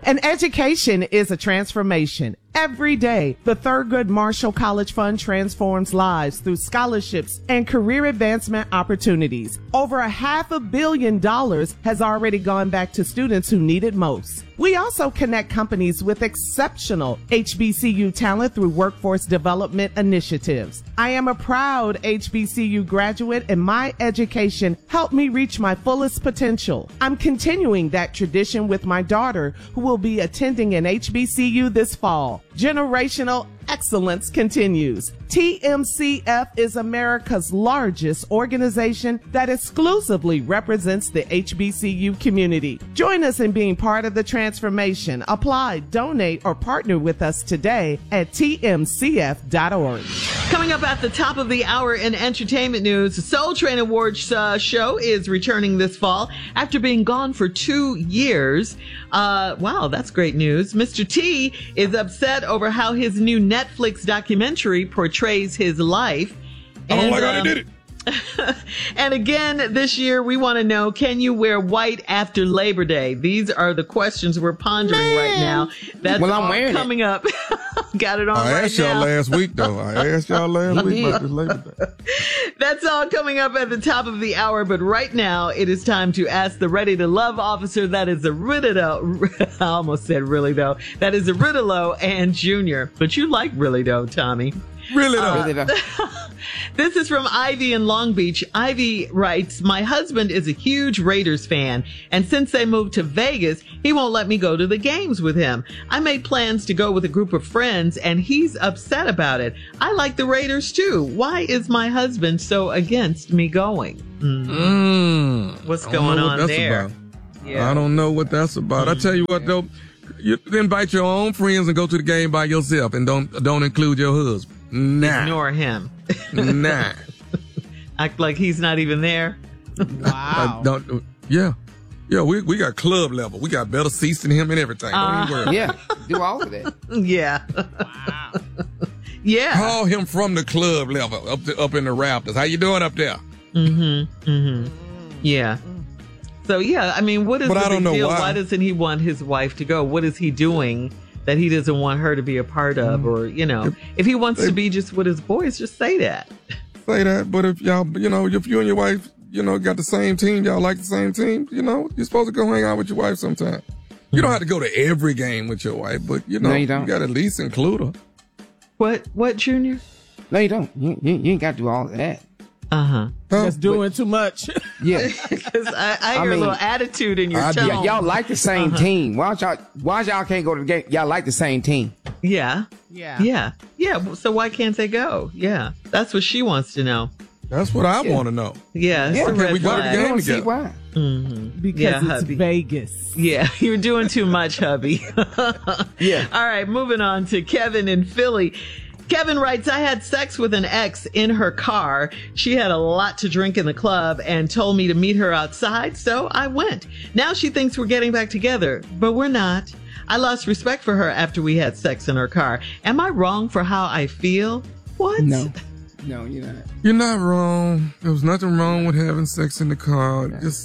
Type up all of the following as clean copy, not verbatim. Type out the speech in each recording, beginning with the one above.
And education is a transformation. Every day, the Thurgood Marshall College Fund transforms lives through scholarships and career advancement opportunities. Over $500 million has already gone back to students who need it most. We also connect companies with exceptional HBCU talent through workforce development initiatives. I am a proud HBCU graduate, and my education helped me reach my fullest potential. I'm continuing that tradition with my daughter, who will be attending an HBCU this fall. Generational excellence continues. TMCF is America's largest organization that exclusively represents the HBCU community. Join us in being part of the transformation. Apply, donate, or partner with us today at tmcf.org. Coming up at the top of the hour in entertainment news, the Soul Train Awards show is returning this fall after being gone for 2 years. Wow, that's great news. Mr. T is upset over how his new Netflix documentary portrays his life. I don't like how they did it. And again, this year, we want to know, can you wear white after Labor Day? These are the questions we're pondering right now. That's all coming up. Got it on right now. I asked y'all last week, though. I asked y'all last week about this Labor Day. That's all coming up at the top of the hour. But right now, it is time to ask the Ready to Love officer. That is a Riddle. I almost said really, though. That is a Riddle and Junior. But you like really, though, Tommy. Really, though. This is from Ivy in Long Beach. Ivy writes, my husband is a huge Raiders fan, and since they moved to Vegas, he won't let me go to the games with him. I made plans to go with a group of friends, and he's upset about it. I like the Raiders too. Why is my husband so against me going? What's going on there? Yeah. I don't know what that's about. I tell you what, though, you invite your own friends and go to the game by yourself, and don't include your husband. Nah. Ignore him. Nah. Act like he's not even there. Wow. Yeah, we got club level. We got better seats than him and everything. Don't even worry. Yeah, do all of that. Yeah. Wow. Yeah. Call him from the club level up in the rafters. How you doing up there? Yeah. So, yeah, I mean, what is the big deal? Why doesn't he want his wife to go? What is he doing that he doesn't want her to be a part of? Or, if he wants to be just with his boys, just say that. Say that. But if y'all, if you and your wife, got the same team, y'all like the same team, you're supposed to go hang out with your wife sometime. You don't have to go to every game with your wife, but, No, you don't. You got to at least include her. What, Junior? No, you don't. You ain't got to do all of that. Just doing too much. Yeah. Because I hear a little attitude in your tone. Y'all like the same team. Why y'all can't go to the game? Y'all like the same team. Yeah. So why can't they go? Yeah. That's what she wants to know. That's what I want to know. Yeah. Why can't we go to the game together? Why? Because it's Vegas. Yeah, you're doing too much, hubby. Yeah. All right, moving on to Kevin in Philly. Kevin writes, I had sex with an ex in her car. She had a lot to drink in the club and told me to meet her outside, so I went. Now she thinks we're getting back together, but we're not. I lost respect for her after we had sex in her car. Am I wrong for how I feel? What? No, you're not. You're not wrong. There was nothing wrong with having sex in the car.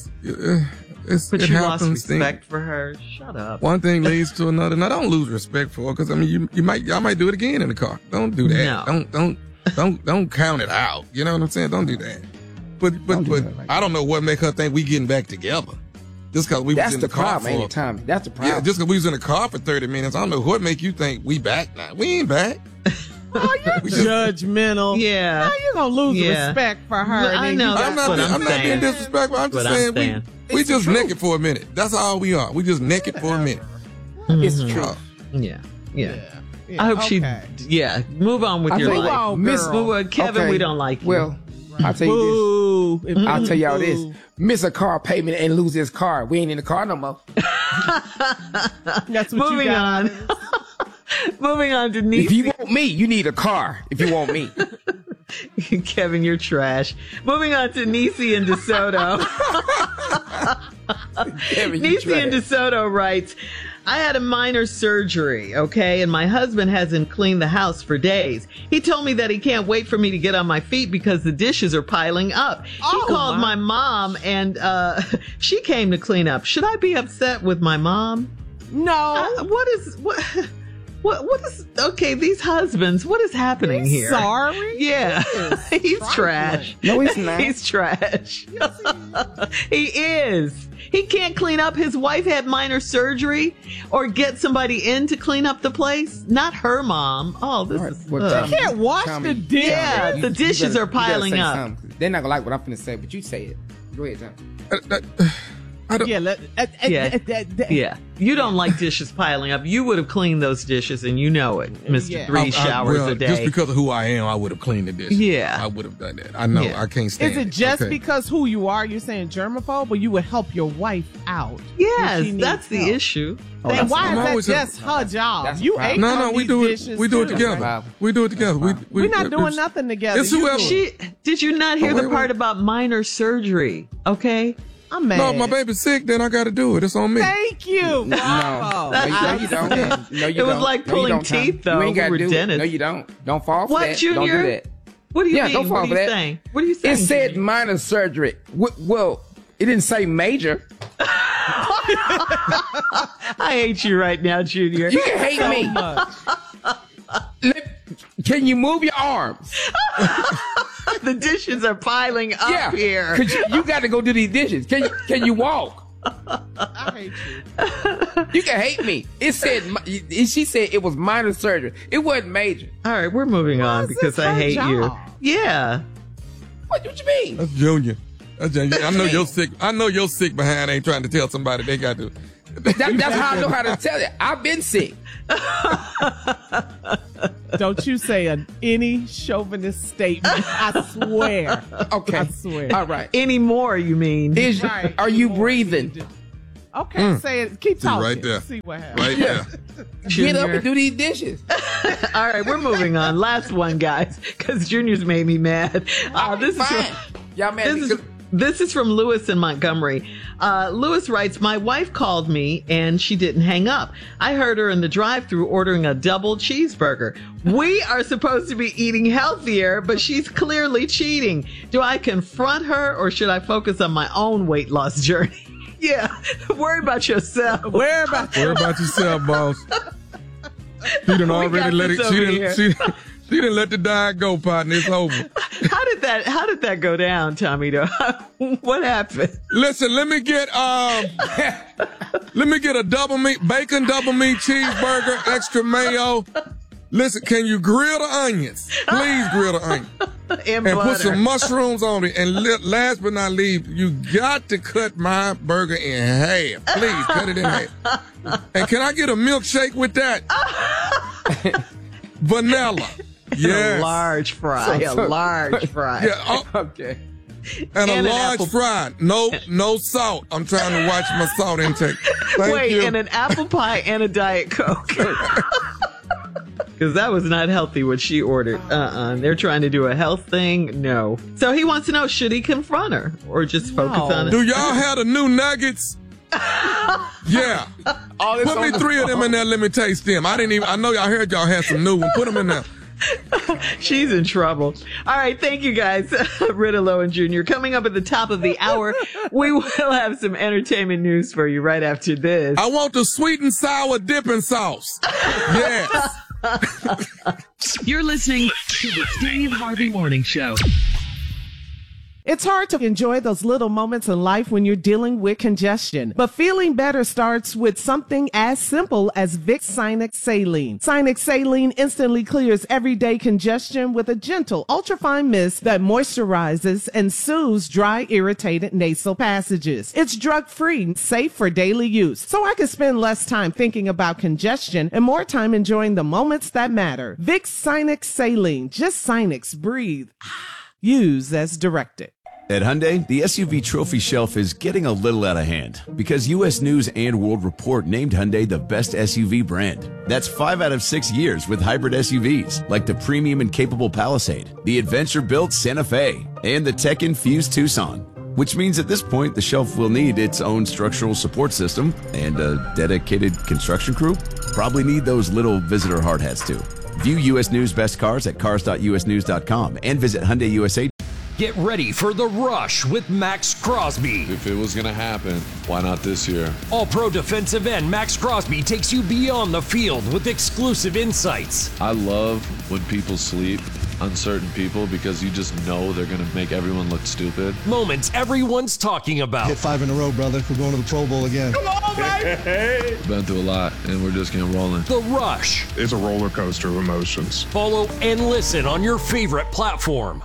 But you lost respect for her. Shut up. One thing leads to another. Now, don't lose respect for her, because y'all might do it again in the car. Don't do that. No. Don't count it out. You know what I'm saying? Don't do that. But I don't know what make her think we getting back together. Just because we was in the car for anytime. That's the problem. Yeah, just because we was in the car for 30 minutes. I don't know what make you think we back now. We ain't back. Oh, you're judgmental. Yeah. How you gonna lose respect for her? I know. I'm not being disrespectful. I'm just saying we just naked for a minute. That's all we are. We just naked for a minute. It's true. Yeah. I hope she. Yeah. Move on with your life. Kevin, we don't like you. Well, I'll tell you this. I'll tell y'all this. Miss a car payment and lose his car. We ain't in the car no more. That's what Moving on. Moving on to Niecy. If you want me, you need a car. If you want me. Kevin, you're trash. Moving on to Niecy in DeSoto. Niecy in DeSoto writes, I had a minor surgery, okay, and my husband hasn't cleaned the house for days. He told me that he can't wait for me to get on my feet because the dishes are piling up. He called my mom and she came to clean up. Should I be upset with my mom? No. What is, okay, these husbands, what is happening here? Sorry? Yeah. He's trash. No, he's not. He's trash. He is. He can't clean up. His wife had minor surgery or get somebody in to clean up the place. Not her mom. Oh, this is. You can't wash the dishes. Yeah, the dishes are piling up. Something. They're not going to like what I'm going to say, but you say it. Go ahead, John. I don't. Yeah. You don't like dishes piling up. You would have cleaned those dishes, and you know it, Mr. Yeah. 3 showers a day. Just because of who I am, I would have cleaned the dishes. Yeah. I would have done that. I know. Yeah. I can't stand Is it just because who you are, you're saying germaphobe, or you would help your wife out? Yes, that's the issue. And why I'm is that just her job? That's You a problem. ate No, we do it. We do it too. together. We do it together. We're not doing nothing together. It's whoever. Did you not hear the wait. part about minor surgery? Okay. I'm mad. No, my baby's sick. Then I got to do it. It's on me. Thank you. No, you don't. No, you It was don't. like No, you pulling don't, Tom. teeth, though. You ain't got We to were do it. dentists. No, you don't. Don't fall for What, that. Junior? Don't do that. What do you mean? Don't fall What for are you that. saying? What are you saying? It said Junior? minor surgery. Well, it didn't say major. I hate you right now, Junior. You can hate me. Can you move your arms? The dishes are piling up here. 'Cause you got to go do these dishes. Can you walk? I hate you. You can hate me. It said she said it was minor surgery. It wasn't major. All right, we're moving on is because this I her hate you. job? Yeah. What you mean? That's Junior. I know you're sick. I know you're sick behind ain't trying to tell somebody they got to. That's how I know how to tell you. I've been sick. Don't you say any chauvinist statement. I swear. Okay. I swear. All right. Anymore, you mean? Right. Are you breathing? Okay, say it. Keep See, talking. right there. See what happens. Right there. Get up Junior. and do these dishes. All right, we're moving on. Last one, guys, because Junior's made me mad. This is Fine. Y'all mad? This is from Lewis in Montgomery. Lewis writes, my wife called me and she didn't hang up. I heard her in the drive-thru ordering a double cheeseburger. We are supposed to be eating healthier, but she's clearly cheating. Do I confront her or should I focus on my own weight loss journey? Yeah, worry about yourself. Worry about yourself, boss. She done already let it. She didn't let the diet go, partner. It's over. How did that go down, Tommy? What happened? Listen, let me get a bacon double meat cheeseburger, extra mayo. Listen, can you grill the onions? Please grill the onions. And put some mushrooms on it. And last but not least, you got to cut my burger in half. Please cut it in half. And can I get a milkshake with that? Vanilla. Yes. A large fry. A large fry. Yeah. Okay. And a large fry. No salt. I'm trying to watch my salt intake. Thank you. And an apple pie and a Diet Coke. Because that was not healthy what she ordered. They're trying to do a health thing. No. So he wants to know, should he confront her or just focus on it? Do y'all have the new nuggets? Yeah. Put me 3 of them in there. Let me taste them. I know y'all heard y'all had some new ones. Put them in there. She's in trouble. All right. Thank you, guys. Rita Lowen Jr. Coming up at the top of the hour, we will have some entertainment news for you right after this. I want the sweet and sour dipping sauce. Yes. You're listening to the Steve Harvey Morning Show. It's hard to enjoy those little moments in life when you're dealing with congestion. But feeling better starts with something as simple as Vicks Sinex Saline. Sinex Saline instantly clears everyday congestion with a gentle, ultrafine mist that moisturizes and soothes dry, irritated nasal passages. It's drug-free, safe for daily use, so I can spend less time thinking about congestion and more time enjoying the moments that matter. Vicks Sinex Saline. Just Sinex. Breathe. Use as directed. At Hyundai, the SUV trophy shelf is getting a little out of hand because U.S. News and World Report named Hyundai the best SUV brand. That's 5 out of 6 years with hybrid SUVs like the premium and capable Palisade, the adventure-built Santa Fe, and the tech-infused Tucson. Which means at this point, the shelf will need its own structural support system and a dedicated construction crew. Probably need those little visitor hard hats too. View U.S. News best cars at cars.usnews.com and visit HyundaiUSA. Get ready for The Rush with Max Crosby. If it was going to happen, why not this year? All-Pro defensive end Max Crosby takes you beyond the field with exclusive insights. I love when people sleep, uncertain people, because you just know they're going to make everyone look stupid. Moments everyone's talking about. Hit 5 in a row, brother. We're going to the Pro Bowl again. Come on, baby! Been through a lot, and we're just getting rolling. The Rush. It's a roller coaster of emotions. Follow and listen on your favorite platform.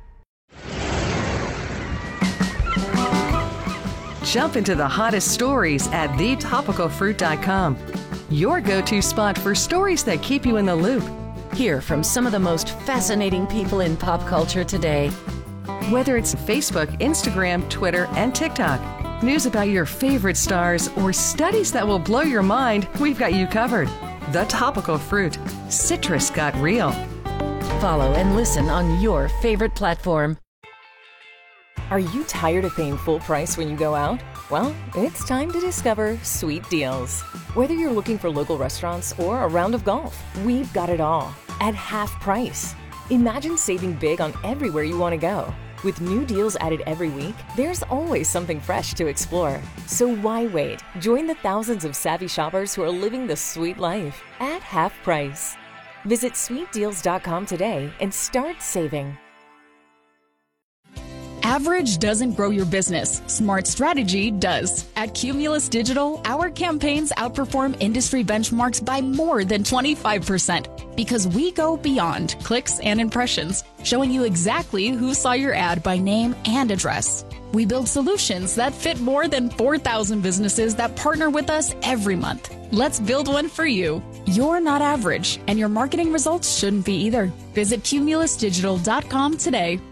Jump into the hottest stories at thetopicalfruit.com. Your go-to spot for stories that keep you in the loop. Hear from some of the most fascinating people in pop culture today. Whether it's Facebook, Instagram, Twitter, and TikTok, news about your favorite stars, or studies that will blow your mind, we've got you covered. The Topical Fruit. Citrus got real. Follow and listen on your favorite platform. Are you tired of paying full price when you go out? Well, it's time to discover Sweet Deals. Whether you're looking for local restaurants or a round of golf, we've got it all at half price. Imagine saving big on everywhere you want to go. With new deals added every week, there's always something fresh to explore. So why wait? Join the thousands of savvy shoppers who are living the sweet life at half price. Visit sweetdeals.com today and start saving. Average doesn't grow your business. Smart strategy does. At Cumulus Digital, our campaigns outperform industry benchmarks by more than 25% because we go beyond clicks and impressions, showing you exactly who saw your ad by name and address. We build solutions that fit more than 4,000 businesses that partner with us every month. Let's build one for you. You're not average, and your marketing results shouldn't be either. Visit cumulusdigital.com today.